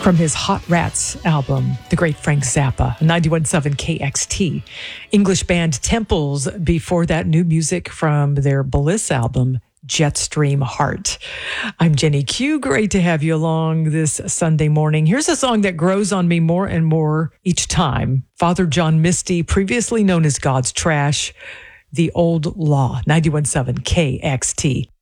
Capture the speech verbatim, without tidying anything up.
from his Hot Rats album, the great Frank Zappa, ninety-one point seven K X T. English band Temples, before that, new music from their Bliss album, Jetstream Heart. I'm Jenny Q. Great to have you along this Sunday morning. Here's a song that grows on me more and more each time. Father John Misty, previously known as God's Trash, The Old Law, ninety-one point seven K X T.